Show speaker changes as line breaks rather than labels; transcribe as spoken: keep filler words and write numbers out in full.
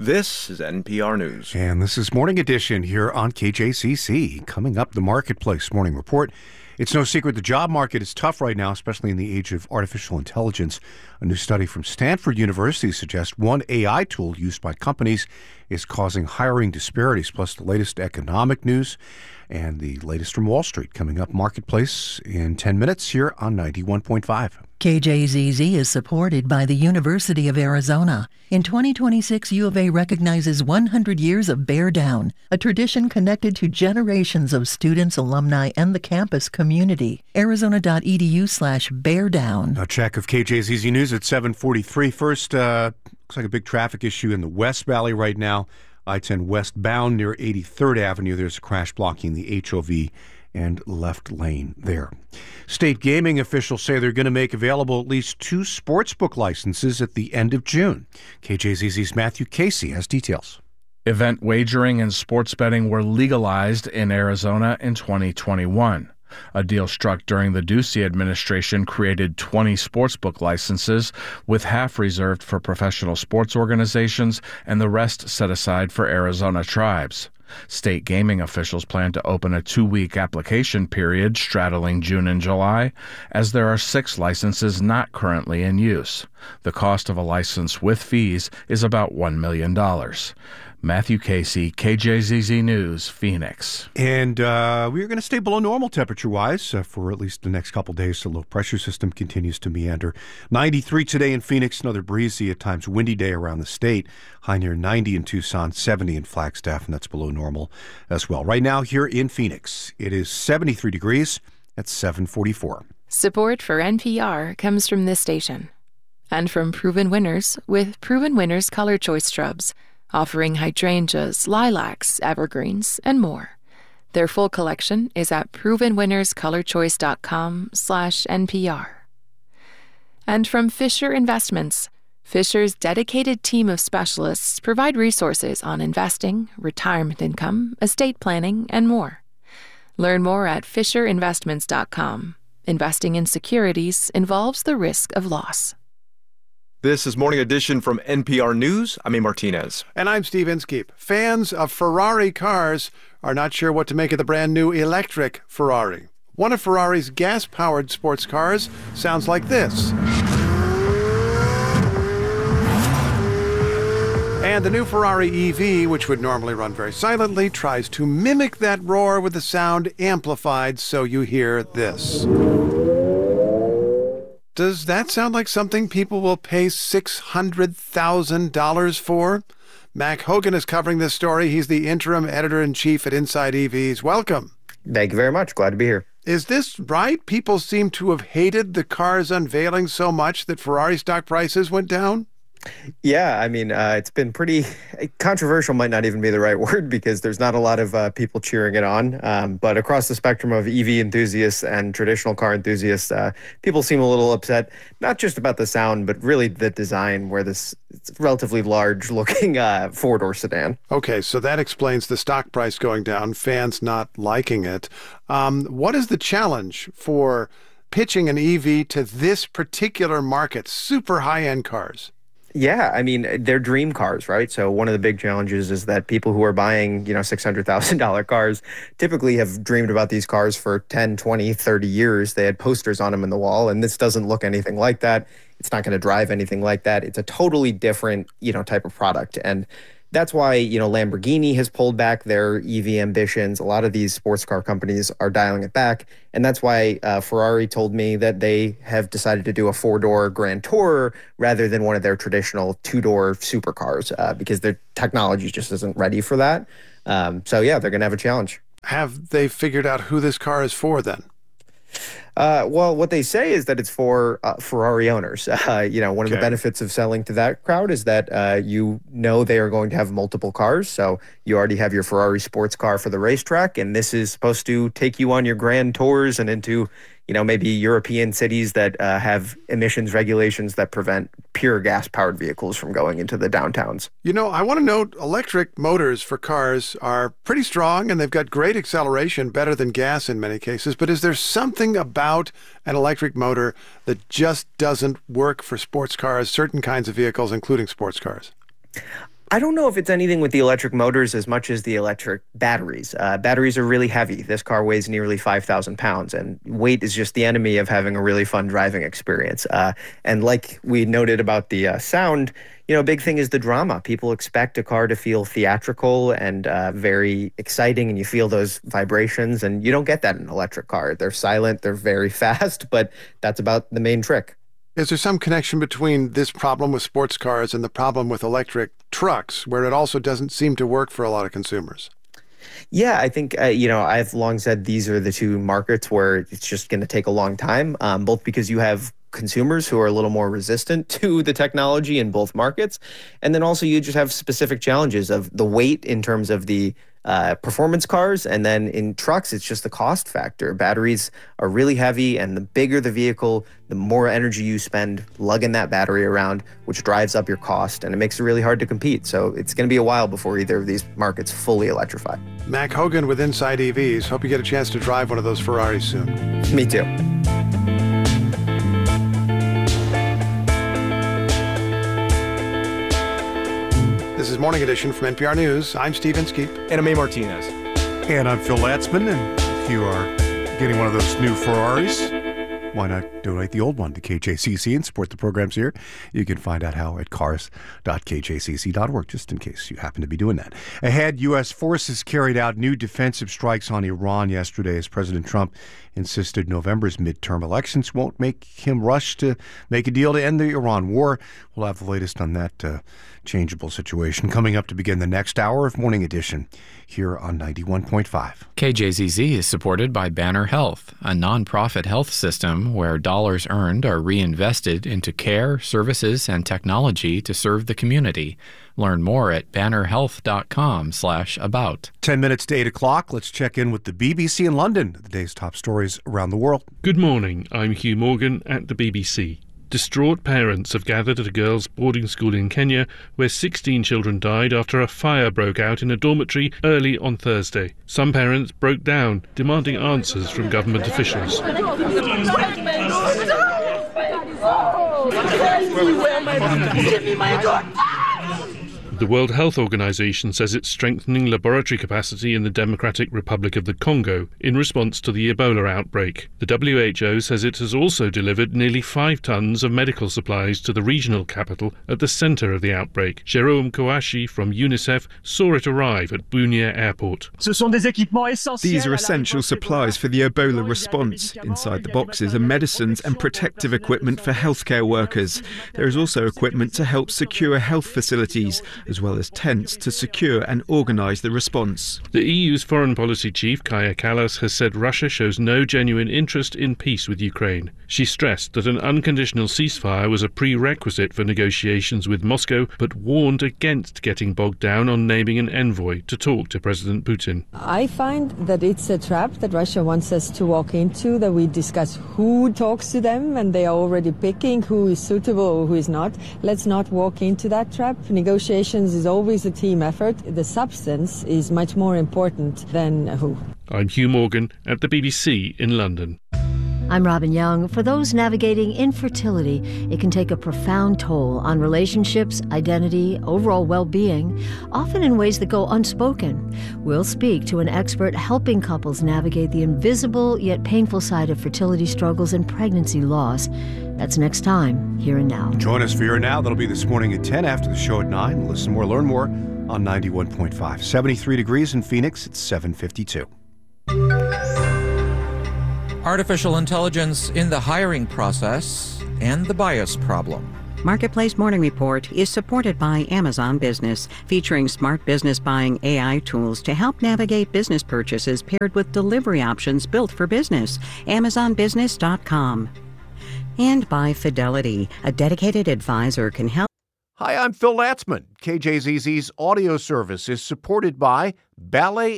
This is N P R News.
And this is Morning Edition here on K J C C. Coming up, the Marketplace Morning Report. It's no secret the job market is tough right now, especially in the age of artificial intelligence. A new study from Stanford University suggests one A I tool used by companies is causing hiring disparities, plus the latest economic news and the latest from Wall Street. Coming up, Marketplace in ten minutes here on ninety-one point five.
K J Z Z is supported by the University of Arizona. In twenty twenty-six, U of A recognizes one hundred years of Bear Down, a tradition connected to generations of students, alumni, and the campus community. Arizona.edu slash Bear Down.
A check of K J Z Z News at seven forty-three. First, uh, looks like a big traffic issue in the West Valley right now. I ten westbound near eighty-third Avenue. There's a crash blocking the H O V and left lane there. State gaming officials say they're going to make available at least two sportsbook licenses at the end of June. K J Z Z's Matthew Casey has details.
Event wagering and sports betting were legalized in Arizona in twenty twenty-one. A deal struck during the Ducey administration created twenty sportsbook licenses, with half reserved for professional sports organizations and the rest set aside for Arizona tribes. State gaming officials plan to open a two-week application period straddling June and July, as there are six licenses not currently in use. The cost of a license with fees is about one million dollars. Matthew Casey, K J Z Z News, Phoenix.
And uh, we're going to stay below normal temperature-wise uh, for at least the next couple days. The low-pressure system continues to meander. ninety-three today in Phoenix, another breezy, at times windy day around the state. High near ninety in Tucson, seventy in Flagstaff, and that's below normal as well. Right now here in Phoenix, it is seventy-three degrees at seven forty-four.
Support for N P R comes from this station and from Proven Winners with Proven Winners Color Choice Shrubs, offering hydrangeas, lilacs, evergreens, and more. Their full collection is at provenwinnerscolorchoice.com slash NPR. And from Fisher Investments, Fisher's dedicated team of specialists provide resources on investing, retirement income, estate planning, and more. Learn more at fisher investments dot com. Investing in securities involves the risk of loss.
This is Morning Edition from N P R News. I'm A. Martinez.
And I'm Steve Inskeep. Fans of Ferrari cars are not sure what to make of the brand new electric Ferrari. One of Ferrari's gas-powered sports cars sounds like this. And the new Ferrari E V, which would normally run very silently, tries to mimic that roar with the sound amplified so you hear this. Does that sound like something people will pay six hundred thousand dollars for? Mac Hogan is covering this story. He's the interim editor-in-chief at Inside E Vs. Welcome.
Thank you very much. Glad to be here.
Is this right? People seem to have hated the car's unveiling so much that Ferrari stock prices went down?
Yeah, I mean, uh, it's been pretty controversial, might not even be the right word, because there's not a lot of uh, people cheering it on. Um, but across the spectrum of E V enthusiasts and traditional car enthusiasts, uh, people seem a little upset, not just about the sound, but really the design, where this relatively large-looking uh, four-door sedan.
Okay, so that explains the stock price going down, fans not liking it. Um, what is the challenge for pitching an E V to this particular market, super high-end cars?
Yeah, I mean, they're dream cars, right? So one of the big challenges is that people who are buying, you know, six hundred thousand dollars cars typically have dreamed about these cars for ten, twenty, thirty years. They had posters on them in the wall, and this doesn't look anything like that. It's not going to drive anything like that. It's a totally different, you know, type of product. And that's why, you know, Lamborghini has pulled back their E V ambitions. A lot of these sports car companies are dialing it back. And that's why uh, Ferrari told me that they have decided to do a four-door Grand Tourer rather than one of their traditional two-door supercars uh, because their technology just isn't ready for that. Um, so, yeah, they're going to have a challenge.
Have they figured out who this car is for then?
Uh, well, what they say is that it's for uh, Ferrari owners. Uh, you know, one
Okay.
of the benefits of selling to that crowd is that uh, you know they are going to have multiple cars. So you already have your Ferrari sports car for the racetrack, and this is supposed to take you on your grand tours and into, you know, maybe European cities that uh, have emissions regulations that prevent pure gas-powered vehicles from going into the downtowns.
You know, I want to note electric motors for cars are pretty strong and they've got great acceleration, better than gas in many cases. But is there something about an electric motor that just doesn't work for sports cars, certain kinds of vehicles, including sports cars?
I don't know if it's anything with the electric motors as much as the electric batteries. Uh, batteries are really heavy. This car weighs nearly five thousand pounds, and weight is just the enemy of having a really fun driving experience. Uh, and like we noted about the uh, sound, you know, a big thing is the drama. People expect a car to feel theatrical and uh, very exciting, and you feel those vibrations, and you don't get that in an electric car. They're silent, they're very fast, but that's about the main trick.
Is there some connection between this problem with sports cars and the problem with electric trucks, where it also doesn't seem to work for a lot of consumers?
Yeah, I think, uh, you know, I've long said these are the two markets where it's just going to take a long time, um, both because you have consumers who are a little more resistant to the technology in both markets. And then also you just have specific challenges of the weight in terms of the uh, performance cars. And then in trucks, it's just the cost factor. Batteries are really heavy, and the bigger the vehicle, the more energy you spend lugging that battery around, which drives up your cost, and it makes it really hard to compete. So it's going to be a while before either of these markets fully electrify.
Mac Hogan with Inside E Vs. Hope you get a chance to drive one of those Ferraris soon.
Me too.
This is Morning Edition from N P R News. I'm Steve Inskeep.
And I'm A. Martinez.
And I'm Phil Latzman, and if you are getting one of those new Ferraris, why not donate the old one to K J C C and support the programs here? You can find out how at cars dot k j c c dot org, just in case you happen to be doing that. Ahead, U S forces carried out new defensive strikes on Iran yesterday as President Trump insisted November's midterm elections won't make him rush to make a deal to end the Iran war. We'll have the latest on that uh, changeable situation coming up to begin the next hour of Morning Edition here on ninety-one point five.
K J Z Z is supported by Banner Health, a nonprofit health system where dollars earned are reinvested into care, services, and technology to serve the community. Learn more at banner health dot com slash about.
Ten minutes to eight o'clock. Let's check in with the B B C in London, the day's top stories around the world.
Good morning. I'm Hugh Morgan at the B B C. Distraught parents have gathered at a girls' boarding school in Kenya where sixteen children died after a fire broke out in a dormitory early on Thursday. Some parents broke down, demanding answers from government officials. The World Health Organization says it's strengthening laboratory capacity in the Democratic Republic of the Congo in response to the Ebola outbreak. The W H O says it has also delivered nearly five tons of medical supplies to the regional capital at the center of the outbreak. Jérôme Kouachi from UNICEF saw it arrive at Bunia Airport.
These are essential supplies for the Ebola response. Inside the boxes are medicines and protective equipment for healthcare workers. There is also equipment to help secure health facilities, as well as tents to secure and organise the response.
The E U's foreign policy chief, Kaja Kallas, has said Russia shows no genuine interest in peace with Ukraine. She stressed that an unconditional ceasefire was a prerequisite for negotiations with Moscow, but warned against getting bogged down on naming an envoy to talk to President Putin.
I find that it's a trap that Russia wants us to walk into, that we discuss who talks to them, and they are already picking who is suitable or who is not. Let's not walk into that trap. Negotiations is always a team effort. The substance is much more important than who.
I'm Hugh Morgan at the B B C in London.
I'm Robin Young. For those navigating infertility, it can take a profound toll on relationships, identity, overall well-being, often in ways that go unspoken. We'll speak to an expert helping couples navigate the invisible yet painful side of fertility struggles and pregnancy loss. That's next time, Here and Now.
Join us for Here and Now. That'll be this morning at ten, after the show at nine. Listen more, learn more on ninety-one point five. seventy-three degrees in Phoenix. It's seven fifty-two.
Artificial intelligence in the hiring process and the bias problem.
Marketplace Morning Report is supported by Amazon Business, featuring smart business buying A I tools to help navigate business purchases paired with delivery options built for business. amazon business dot com. And by Fidelity, a dedicated advisor can help.
Hi, I'm Phil Latzman. K J Z Z's audio service is supported by Ballet